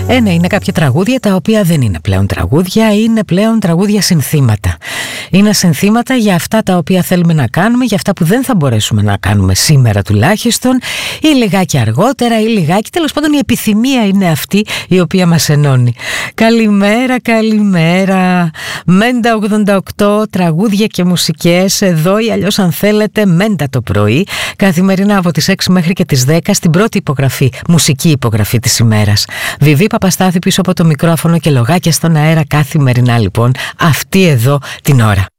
Είναι κάποια τραγούδια τα οποία δεν είναι πλέον τραγούδια, είναι πλέον τραγούδια συνθήματα. Είναι συνθήματα για αυτά τα οποία θέλουμε να κάνουμε, για αυτά που δεν θα μπορέσουμε να κάνουμε σήμερα τουλάχιστον, ή λιγάκι αργότερα, ή λιγάκι, τέλος πάντων η επιθυμία είναι αυτή η οποία μας ενώνει. Καλημέρα, καλημέρα. Μέντα 88, τραγούδια και μουσικές εδώ, ή αλλιώς αν θέλετε Μέντα το πρωί, καθημερινά από τις 6 μέχρι και τις 10 στην πρώτη υπογραφή, μουσική υπογραφή της ημέρας. Βιβί Παπαστάθη πίσω από το μικρόφωνο και λογάκια στον αέρα καθημερινά λοιπόν αυτή εδώ την ώρα.